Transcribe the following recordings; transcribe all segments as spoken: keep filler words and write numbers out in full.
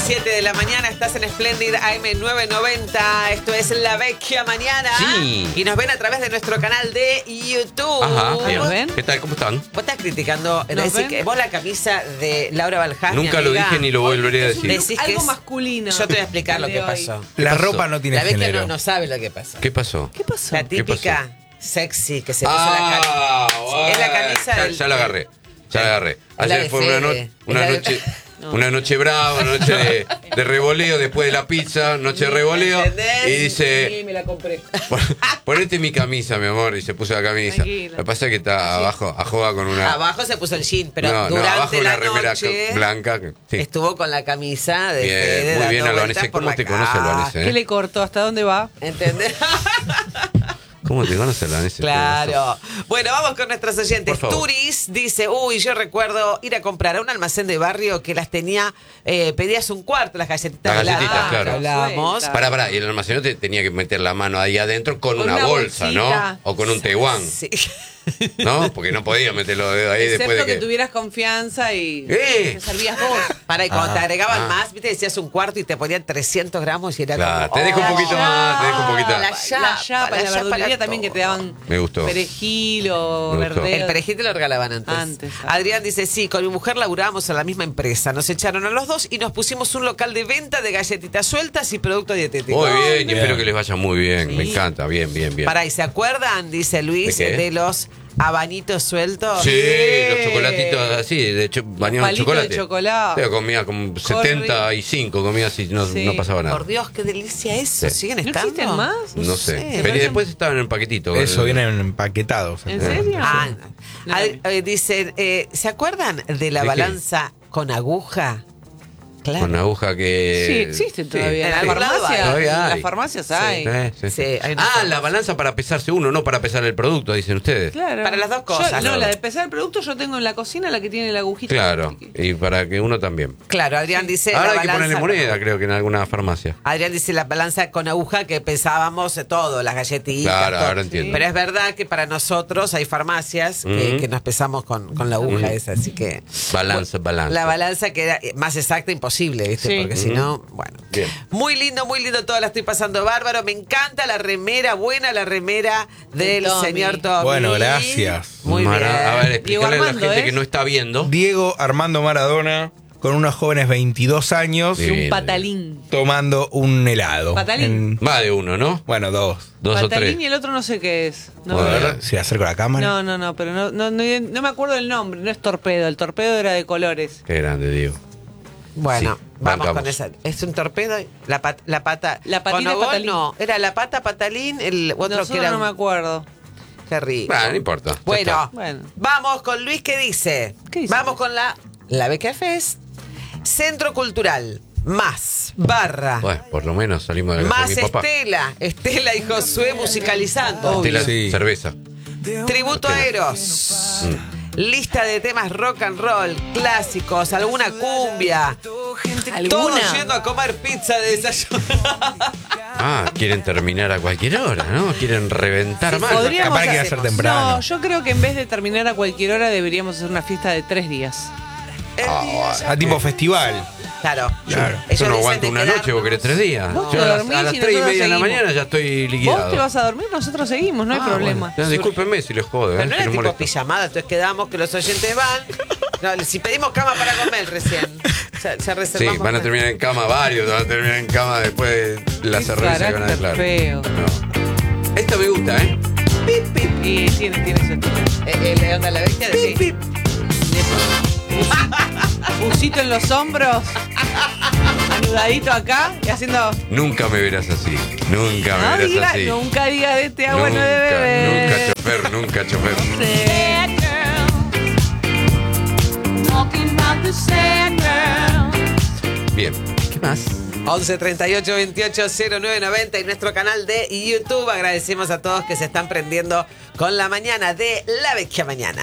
siete de la mañana, estás en Splendid A M novecientos noventa. Esto es La Vecchia Mañana. Sí. Y nos ven a través de nuestro canal de YouTube. Ajá, bien. ¿Vos, ven? ¿Qué tal? ¿Cómo están? vos estás criticando, ¿Nos decís ven? que vos la camisa de Laura Baljás, mi Nunca lo amiga, dije ni lo volveré a Es un decir. look Decís que algo es- masculino. Yo te voy a explicar lo el que de hoy. pasó. La pasó? ropa no tiene La Vecchia género. no, no sabe lo que pasó. ¿Qué pasó? ¿Qué pasó? La ¿Qué típica sexy que se puso Ah, la camisa. bueno. Es la camisa ya, del- ya la agarré. Ya la agarré. Es la Ayer de fue una, no- Fede. una Es la de- noche. Una noche brava, una noche de, de revoleo después de la pizza, noche de revoleo. ¿Entendés? Y Sí, dice, me la compré. ponete mi camisa, mi amor. Y se puso la camisa. Tranquila. Lo que pasa es que está abajo, a joda con una. Abajo se puso el jean, pero no, no, durante abajo la una remera noche blanca. que- sí. estuvo con la camisa de Bien, Fede muy dando bien, vueltas Albanese. por ¿Cómo la te conoce, casa. Albanese? ¿Qué eh? le cortó? ¿Hasta dónde va? ¿Entendés? ¿Cómo te conoce, Albanese? Claro. Bueno, vamos con nuestros oyentes. Por favor. Turis dice, uy, yo recuerdo ir a comprar a un almacén de barrio que las tenía, eh, pedías un cuarto, las galletitas Las de lata, galletitas, claro. que hablábamos. Suelta. Para, para, y el almacenero tenía que meter la mano ahí adentro con, Con una, una bolsa, bolsita. ¿no? O con un teguán, Sí. ¿no? Porque no podía meter los dedos ahí Excepto después de que... que... tuvieras confianza y ¡Eh! te servías vos. Para, y cuando Ah, te agregaban ah. más, viste, decías un cuarto y te ponían trescientos gramos y era Claro, como... te dejo un oh, poquito más, te dejo un poquito la más. yapa, La yapa, la, yapa, verdulería la también que te todo. daban Me gustó. perejil o Me gustó. verdeo. El perejil te lo regalaban antes. Antes, antes. Adrián dice, sí, con mi mujer laburábamos en la misma empresa. Nos echaron a los dos y nos pusimos un local de venta de galletitas sueltas y productos dietéticos. Muy bien, y bien. espero que les vaya muy bien. Sí. Me encanta, bien, bien, bien. Pará, ¿y se acuerdan, dice Luis, ¿De de, qué? los abanitos sueltos? Sí, los chocolatitos así, de hecho, bañados en palitos chocolate. de chocolate. Yo comía como setenta y cinco, comía así, no, Sí. no pasaba nada. Por Dios, qué delicia eso. Sí. ¿Siguen ¿No estando? existen más? No sé. sé, Pero y me después estaban en paquetito. Eso, Eh, vienen empaquetados. ¿En serio? Ah, No. Ad- eh, dicen, eh, ¿se acuerdan de la ¿De qué? balanza con aguja? Claro. Con aguja que... Sí, existen todavía. En En las algún lado hay. farmacias, Todavía en hay. las farmacias hay. Sí, sí, sí. Sí, hay una Ah, farmacia. la balanza para pesarse uno, no para pesar el producto, dicen ustedes. Claro. Para las dos Yo- cosas. no, la de pesar el producto yo tengo en la cocina la que tiene la agujita. Claro, y para que uno también. Claro, Adrián dice Ahora la hay que balanza ponerle moneda, con- creo que en alguna farmacia. Adrián dice la balanza con aguja que pensábamos eh, todo, las galletitas. Claro, todo. ahora entiendo. Pero es verdad que para nosotros hay farmacias que, Ujú. que nos pesamos con, con la aguja Ujú. esa, así que... Balanza, balanza. La balanza queda más exacta imposible, ¿viste? Sí. Porque si Ujú. no, bueno. Bien. Muy lindo, muy lindo todo, la estoy pasando bárbaro. Me encanta la remera, buena la remera del Tommy. señor Tommy. Bueno, gracias. Muy Mara- bien. A ver, Diego explicarle a la Armando, gente ¿eh? que no está viendo. Diego Armando Maradona, con unos jóvenes veintidós años, Sí. Un patalín. tomando un helado. Patalín. En- Más de uno, ¿no? bueno, dos. Dos o tres. Patalín y el otro no sé qué es. No, Bueno, A me- ver si acerco la cámara. no, no, no, pero no, no, no, no me acuerdo del nombre. No es torpedo. El torpedo era de colores. Qué grande, Diego. Bueno, Sí, vamos bancamos. con esa. ¿Es un torpedo? La, pat- la pata. La patita Conogol, patalín. no. Era la pata patalín, el otro Nosotros que era. no un- me acuerdo. Qué rico. Ah, no importa. ya Bueno, está. Bueno. vamos con Luis que dice. ¿Qué dice Vamos Luis? con la la Beca Fest. Centro Cultural más barra Bueno, por lo menos salimos de la casa más de mi papá. Estela, Estela y Josué musicalizando. Estela, Sí. cerveza. Tributo a Eros. Lista de temas rock and roll, clásicos, alguna cumbia. Todos ¿Alguna? yendo a comer pizza de desayuno. Ah, quieren terminar a cualquier hora, ¿no? Quieren reventar más. Podríamos Capaz que iba a ser temprano. No, yo creo que en vez de terminar a cualquier hora deberíamos hacer una fiesta de tres días. Ah, A tipo festival. Claro. Claro. Ellos Yo no dicen aguanto de una quedarnos- noche, vos querés tres días. Vos Yo te a las, dormís a las y tres y nosotros media de la seguimos. mañana ya estoy liquidado. Vos te vas a dormir, nosotros seguimos, no hay Ah, problema. bueno. Discúlpenme si les jodo, ¿eh? Pero no si era les tipo molesto. pijamada, entonces quedamos que los oyentes van. No, si pedimos cama para comer recién. Ya, ya Sí, reservamos. van a terminar en cama varios, van a terminar en cama después de la Qué cerveza que van a carácter claro. feo. No. Esta me gusta, ¿eh? Pip, pip. Y tiene, tiene su estilo. Eh, eh, onda la bestia de Pip, pip. Busito en los hombros, anudadito acá y haciendo. Nunca me verás así. Nunca me No verás diga, así. nunca diga de este agua no nunca, de beber. nunca chofer, nunca chofer. Bien. ¿Qué más? once treinta y ocho veintiocho cero nueve noventa y nuestro canal de YouTube. Agradecemos a todos que se están prendiendo con la mañana de La Vecchia Mañana.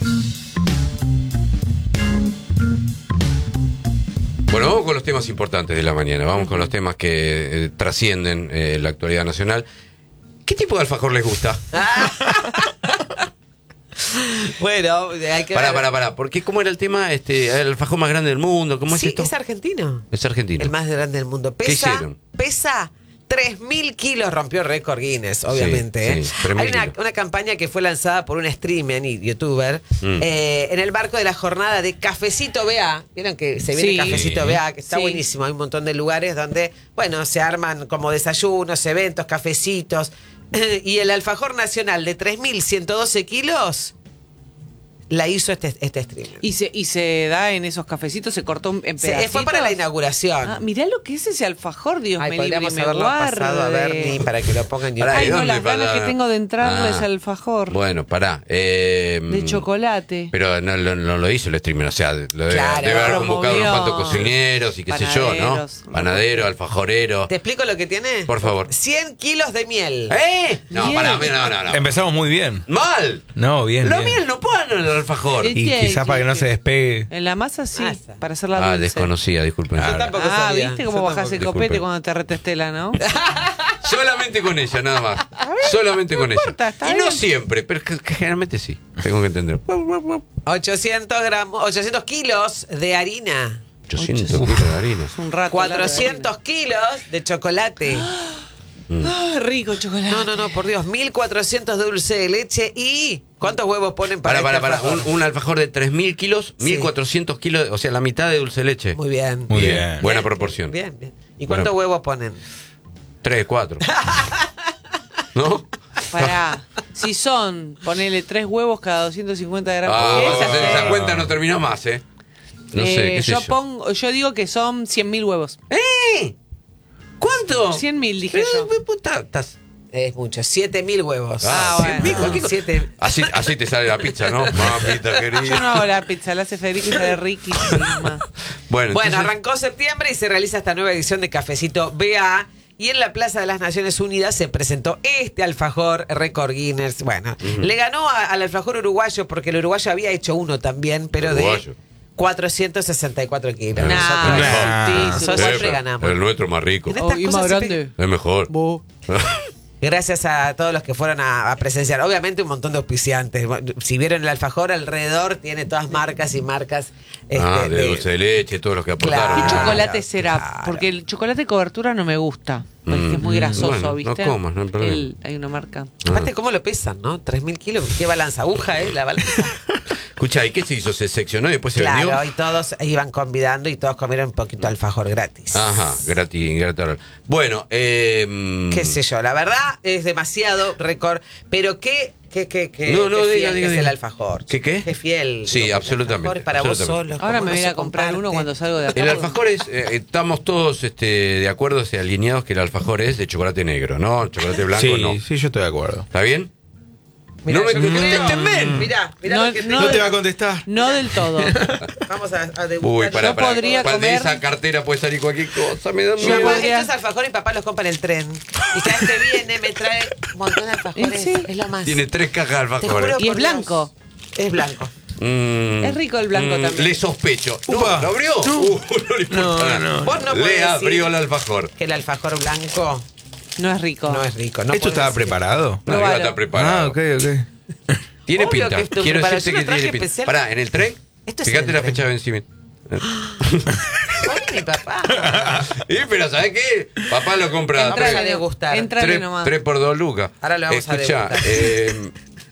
Bueno, vamos con los temas importantes de la mañana. Vamos con los temas que eh, trascienden eh, la actualidad nacional. ¿Qué tipo de alfajor les gusta? Bueno, hay que Pará, ver. pará, pará. ¿Por qué? ¿Cómo era el tema? Este, el alfajor más grande del mundo. ¿Cómo Sí, es esto? es argentino. Es argentino. El más grande del mundo. ¿Qué Pesa, hicieron? pesa tres mil kilos, rompió récord Guinness, obviamente. Sí, ¿eh? sí, tres mil Hay una, kilos. una campaña que fue lanzada por un streamer y youtuber Mm. eh, en el marco de la jornada de Cafecito B A. Vieron que se viene Sí. Cafecito B A, que está Sí. buenísimo. Hay un montón de lugares donde, bueno, se arman como desayunos, eventos, cafecitos. Y el alfajor nacional de tres mil ciento doce kilos la hizo este, este streamer. Y se, y se da en esos cafecitos, se cortó en Se- pedacitos. fue para la inauguración. Ah, mirá lo que es ese alfajor, Dios Ay, me libre y podríamos me haberlo pasado a guarde. Bernie para que lo pongan en Pará, Ay, ¿de no, dónde las ganas para- que tengo de entrarles Ah. al alfajor. Bueno, pará. eh, De chocolate. Pero no, no- no lo hizo el streamer, o sea, lo debe, Claro, debe haber convocado unos promovió. cuantos cocineros y qué sé yo, ¿no? Panaderos. Panadero, alfajorero. ¿Te explico lo que tiene? Por favor. cien kilos de miel. ¿Eh? No, Bien. pará, no, no, no. Empezamos muy bien. ¡Mal! No, bien. La bien. miel no pone en el alfajor. Sí. Y ¿Qué? quizás para que no se despegue. En la masa sí, Masa. para hacerla Ah, dulce. desconocida, disculpen. Yo tampoco Ah, sabía. ¿viste cómo Yo bajás tampoco. el copete Disculpe. cuando cuando te retestela, no? Solamente con ella, nada más. Solamente con importa, ella. está Y no bien. siempre, pero que- que generalmente sí. Tengo que entender. ochocientos gramos, ochocientos kilos de harina. ochocientos kilos de harina. Es un rato. cuatrocientos kilos de chocolate. Ah, rico chocolate. No, no, no, por Dios. mil cuatrocientos de dulce de leche y... ¿Cuántos huevos ponen para Para, para, este para. Un, alfajor? un alfajor de tres mil kilos, Sí. mil cuatrocientos kilos, o sea, la mitad de dulce de leche. Muy bien. Muy bien. Buena proporción. Bien, bien. ¿Y cuántos Bueno. huevos ponen? Tres, cuatro. ¿No? Pará. Si son, ponele tres huevos cada doscientos cincuenta gramos. Ah, ¿Qué vas a es hacer hacer? esa cuenta, no terminó más, ¿eh? No sé, Eh, qué sé yo, yo. pongo, yo digo que son cien mil huevos. ¿Eh? ¿Cuánto? cien mil, dije Pero, yo. puta, estás- Es mucho. siete mil huevos. Ah, cien bueno. mil, cualquier cosa. Siete. Así, así te sale la pizza, ¿no? Mamita querida. Yo no hago la pizza, la hace Federico y sale riquísima. Bueno, Bueno, entonces- arrancó septiembre y se realiza esta nueva edición de Cafecito B A. Y en la Plaza de las Naciones Unidas se presentó este alfajor récord Guinness. Bueno, le ganó a- al alfajor uruguayo porque el uruguayo había hecho uno también, pero Uruguayo. de cuatrocientos sesenta y cuatro kilos. Nah, Nosotros, Nah. nosotros Eh, siempre pero- ganamos. pero el nuestro es más rico. En Oh, estas y más cosas se grande. Es mejor. Vos. Gracias a todos los que fueron a, a presenciar. Obviamente un montón de auspiciantes. Si vieron el alfajor alrededor, tiene todas marcas y marcas. este, ah, de, de- dulce de leche, todos los que aportaron. ¿Qué Claro, chocolate será? claro. Porque el chocolate de cobertura no me gusta. Porque Mm. es muy grasoso, Bueno, no ¿viste? comas, no hay problema. El- hay una marca. Aparte, ¿cómo lo pesan, no? tres mil kilos. ¿Qué balanza? Aguja, ¿eh? La balanza. Escucha, ¿y qué se hizo? ¿Se seccionó y después se Claro, vendió? y todos iban convidando y todos comieron un poquito alfajor gratis. Ajá, gratis, gratis. Bueno, eh, Qué sé yo, la verdad es demasiado récord, pero qué, qué, qué, qué, No, no, qué diga, fiel diga, que es diga. el alfajor. ¿Qué, qué? Qué fiel. Sí, Los absolutamente, alfajores para vos absolutamente. solo. Ahora cómo me no voy a se ir a comprar comparte. uno cuando salgo de acá. el alfajor es, eh, estamos todos este, de acuerdo, y alineados que el alfajor es de chocolate negro, ¿no? Chocolate blanco Sí, no. sí, yo estoy de acuerdo. ¿Está bien? Mirá, no me yo contestes, creo- men. Mirá, mirá No, lo que no tengo. te va a contestar. No del todo. Vamos a, a Uy, degustar. para, Yo para. podría para de comer- esa cartera puede salir cualquier cosa. Me da Mi Yo mamá, miedo. podría- estos alfajores, mi papá los compra en el tren. Y cada vez que viene me trae un montón de alfajores. Sí. Es lo más. Tiene tres cajas de Te alfajores. juro Y es por Dios. blanco. Es blanco. Mm, Es rico el blanco mm, también. Le sospecho. No, Upa. ¿lo abrió? Uh, no le importa No, nada. no. Vos no Le podés abrió decir el alfajor. que el alfajor blanco No es rico. no es rico. No ¿Esto podés estaba decir. preparado? No, Probalo. iba a estar preparado. Ah, ok, ok. Tiene Obvio pinta. que esto Quiero prepara- decirte yo lo que traje tiene pinta. especial. Pará, en el tren. Esto es Fíjate en el la tren. fecha de vencimiento. Ay, mi papá. Y pero ¿sabes qué? Papá lo compra. Entra tres- a degustar. Entrale tres, nomás. tres por dos lucas. Ahora lo vamos a Escuchá, degustar. eh,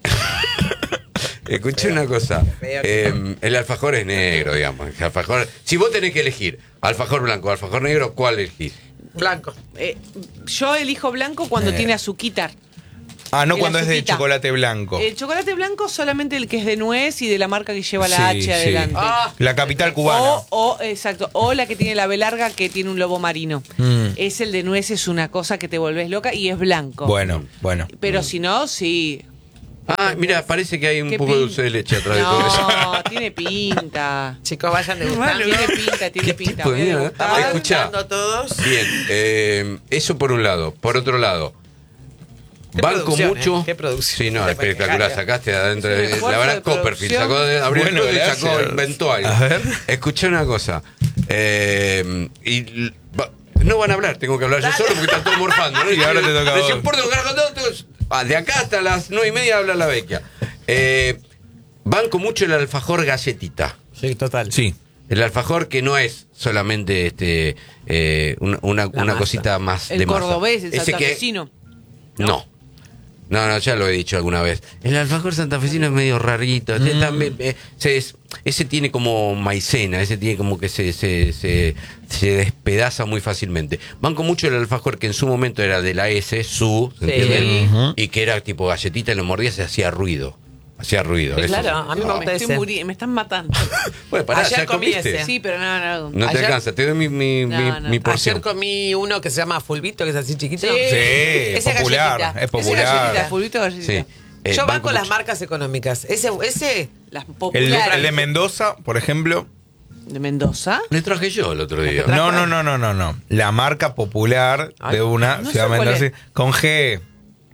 escuché una cosa. Feo. Eh, el alfajor es negro, digamos. El alfajor, si vos tenés que elegir alfajor blanco o alfajor negro, ¿cuál elegís? Blanco. Eh, yo elijo blanco cuando Eh. tiene azuquitar. Ah, no El cuando es de azuquita. chocolate blanco. El chocolate blanco solamente el que es de nuez y de la marca que lleva la Sí, H sí. adelante. Ah, La capital cubana. O, o, exacto, o la que tiene la B larga que tiene un lobo marino. Mm. Es el de nuez, es una cosa que te volvés loca y es blanco. Bueno, bueno. Pero si no, sí. Ah, mira, parece que hay un ¿Qué poco de pin- dulce de leche atrás de todo eso. No, tiene pinta. chicos, vayan degustando. Tiene pinta, tiene ¿Qué pinta. tipo de Voy a mierda? degustar. Estamos Escuchá. degustando todos. Bien, eh, eso por un lado. Por otro lado, Qué banco producción, mucho. ¿eh? Qué producción. Sí, no, Te puedes espectacular. quejar, ¿eh? Sacaste de adentro. Es un de- esfuerzo La verdad, de Copperfield producción. sacó de, abrió Bueno, el todo y gracias. sacó, inventó algo. A ver. Escuché una cosa. Eh, y l- va- no van a hablar, tengo que hablar yo Dale. solo porque están todos morfando. ¿no? Y ahora te toca a Les vos. importa un carajo todo, todos- ah, de acá hasta las nueve y media habla la vecchia. Eh, banco mucho el alfajor galletita. Sí, total. Sí. El alfajor que no es solamente este eh, una, una, una masa. cosita más El de masa. cordobés, el Ese que- santafesino. No. No, no, ya lo he dicho alguna vez. El alfajor santafesino es medio rarito. Este también, eh, se es- ese tiene como maicena, ese tiene como que se, se, se, se despedaza muy fácilmente. Banco mucho el alfajor que en su momento era de la S, su, ¿se Sí. entiende? Ujú. Y que era tipo galletita, y lo mordías y hacía ruido. Hacía ruido. Sí, eso. claro, a mí me No, gusta me, estoy ese. muri- me están matando. Bueno, pará, Ayer ya comí comiste. ese. Sí, pero no, no. No te Ayer- alcanza, te doy mi, mi, No, mi, no. mi porción. Ayer comí uno que se llama fulbito, que es así chiquito. Sí. Sí, es Ese popular. galletita. Es Ese galletita, popular. fulbito galletita. Sí. Eh, Yo banco las mucho. marcas económicas. Ese, ese Las El, populares. el de Mendoza, por ejemplo. ¿De Mendoza? Le traje yo el otro día. No, no, no, no, no, no. La marca popular Ay, de una no sé ciudad cuál Mendoza es. con G.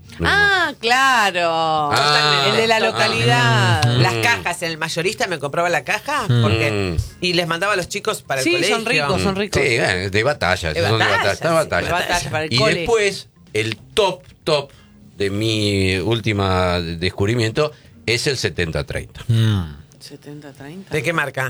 Ah, claro. Ah. El de la localidad. Ah. las Mm. cajas, en el mayorista me compraba la caja porque Mm. y les mandaba a los chicos para el Sí, colegio. son ricos, son ricos. Sí, bueno, de batalla. De esos son de batalla, batalla. Está sí, batalla. de batalla, para el y cole. después, el top, top de mi última descubrimiento es el setenta treinta. setenta treinta. ¿De qué marca?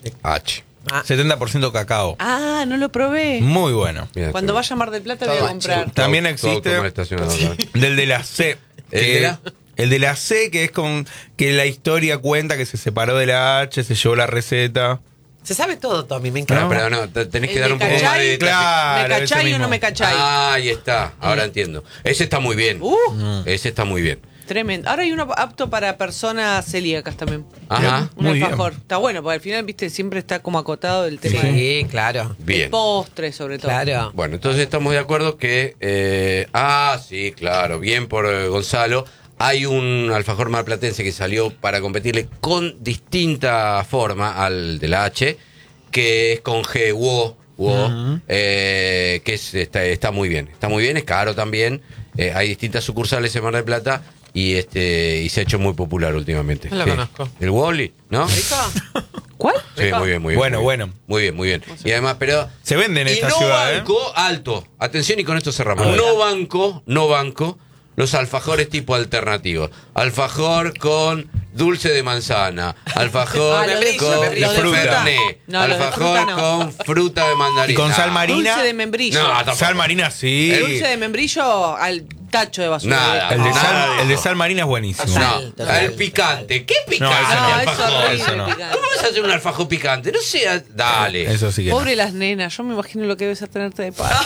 H. Ah, setenta por ciento cacao. Ah, no lo probé. Muy bueno. Mira, Cuando te- vaya a Mar del Plata voy Todo a comprar. También tu- tu existe- auto mal estacionado, ¿no? Del de la C. ¿El que- de la? El de la C, que es con que la historia cuenta que se separó de la H, se llevó la receta. se sabe todo, Tommy, me No, encanta. pero no, te- tenés que El dar de un poco más Cachay, de detalle. Claro, ¿Me ese cachai o mismo. no me cachai? Ah, ahí está, ahora entiendo. Ese está muy bien. Uh, Ese está muy bien. tremendo. Ahora hay uno apto para personas celíacas también. Ajá. Un Muy bien. alfajor. Está bueno, porque al final, viste, siempre está como acotado el tema de Sí, claro. Bien. postres, sobre todo. Claro. Bueno, entonces estamos de acuerdo que... eh, ah, sí, claro, bien por eh, Gonzalo. Hay un alfajor marplatense que salió para competirle con distinta forma al de la H, que es con G, wo, wo, eh, que es, está, está muy bien. Está muy bien, es caro también. Eh, hay distintas sucursales en Mar del Plata y este y se ha hecho muy popular últimamente. No lo Sí. conozco. El Wally, ¿no? ¿Rico? ¿Cuál? Sí, ¿Rico? muy bien, muy bien. Bueno, muy bien. bueno. Muy bien, muy bien. Y además, pero... Se vende en y esta no ciudad, ¿eh? banco, alto, atención y con esto cerramos. A ver. No banco, no banco los alfajores tipo alternativos. Alfajor con dulce de manzana, alfajor Ah, lo de- con lo de fruta. fernet, No, lo de alfajor fruta no. con fruta de mandarina. Y con sal marina. Dulce de membrillo. No, tampoco. Sal marina, sí. El dulce de membrillo al tacho de basura. Nada. El de, Nada sal, de el de eso. sal marina es buenísimo. Total. No, Total. el picante. ¿Qué picante? No, ese No, es alfajor? horrible eso no. picante. ¿Cómo vas a hacer un alfajor picante? No sea. Dale. Eso sí que no. Pobre las nenas, yo me imagino lo que debe ser tenerte de padre.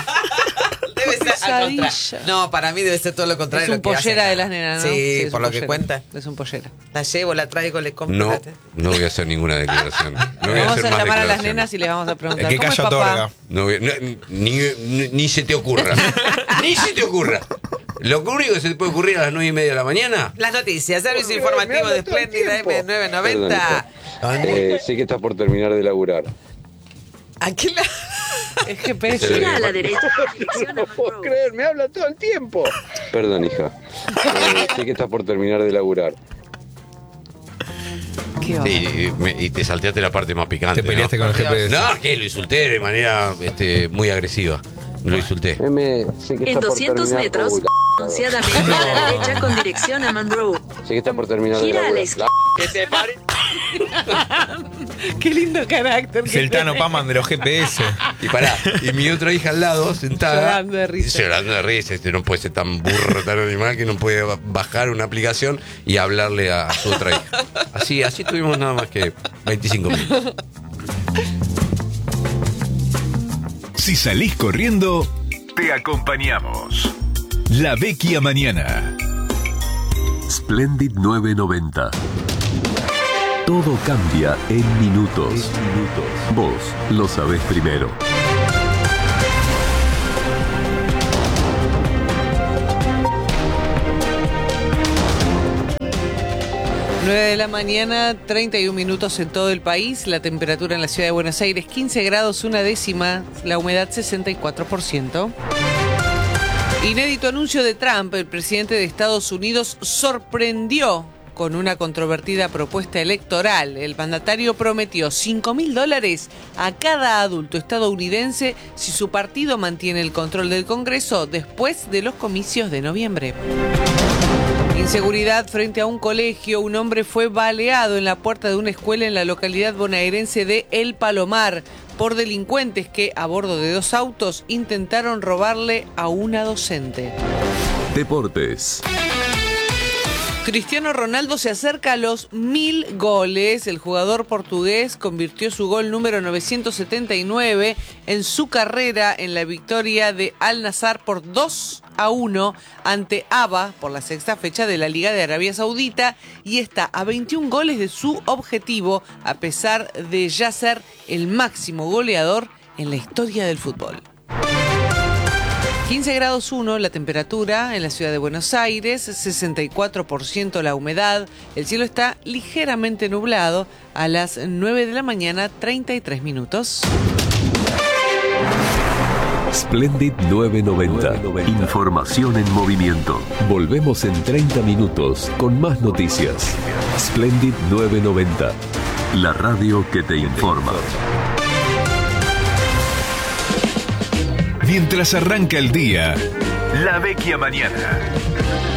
Debe ser al Pesadilla. contrario. No, para mí debe ser todo lo contrario. Es lo un que hace pollera acá. de las nenas, ¿no? Sí, es por un lo que pollera. cuenta. Es un pollera. La llevo, la traigo, le compro. No, la- no voy a hacer ninguna declaración. No voy a Vamos hacer a más llamar a las declaraciones. nenas y les vamos a preguntar. El que ¿Cómo es calla papá? otorga. No voy- no, ni, ni- ni se te ocurra. Ni se te ocurra. Lo único que se te puede ocurrir a las nueve y media de la mañana. Las noticias, servicio informativo de Espléndida M nueve noventa. Eh, sé que estás por terminar de laburar. Aquí la... Es G P S. Sí. Gira a la derecha. dirección a Monroe. creer, me habla todo el tiempo. Perdón, hija. Eh, sé que estás por terminar de laburar. ¿Qué va? Sí, y, me- y te salteaste la parte más picante. Te peleaste ¿no? con el G P S. No, que lo insulté de manera este, muy agresiva. Lo insulté. M, sé que En estás por doscientos terminar- metros, Uy, la- anunciadamente a la derecha con dirección a Monroe. Sé que estás por terminar de Gira a la laburar. izquierda. Qué lindo carácter. Es el que Tano tenés. Paman de los G P S. Y pará, y mi otra hija al lado, sentada. Llorando de risa. Llorando de risa. Este no puede ser tan burro, tan animal, que no puede bajar una aplicación y hablarle a, a su otra hija. Así, así tuvimos nada más que veinticinco minutos. Si salís corriendo, te acompañamos. La Vecchia Mañana. Splendid nueve noventa. Todo cambia en minutos. Vos lo sabés primero. nueve de la mañana, treinta y un minutos en todo el país. La temperatura en la ciudad de Buenos Aires, quince grados, una décima. La humedad, sesenta y cuatro por ciento. Inédito anuncio de Trump. El presidente de Estados Unidos sorprendió con una controvertida propuesta electoral. El mandatario prometió cinco mil dólares a cada adulto estadounidense si su partido mantiene el control del Congreso después de los comicios de noviembre. Inseguridad frente a un colegio. Un hombre fue baleado en la puerta de una escuela en la localidad bonaerense de El Palomar por delincuentes que, a bordo de dos autos, intentaron robarle a una docente. Deportes. Cristiano Ronaldo se acerca a los mil goles. El jugador portugués convirtió su gol número novecientos setenta y nueve en su carrera en la victoria de Al-Nassr por dos a uno ante A B A por la sexta fecha de la Liga de Arabia Saudita y está a veintiún goles de su objetivo, a pesar de ya ser el máximo goleador en la historia del fútbol. quince grados uno la temperatura en la ciudad de Buenos Aires, sesenta y cuatro por ciento la humedad, el cielo está ligeramente nublado a las nueve de la mañana, treinta y tres minutos. Splendid novecientos noventa. Información en movimiento. Volvemos en treinta minutos con más noticias. Splendid novecientos noventa. La radio que te informa. Mientras arranca el día, La Vecchia Mañana.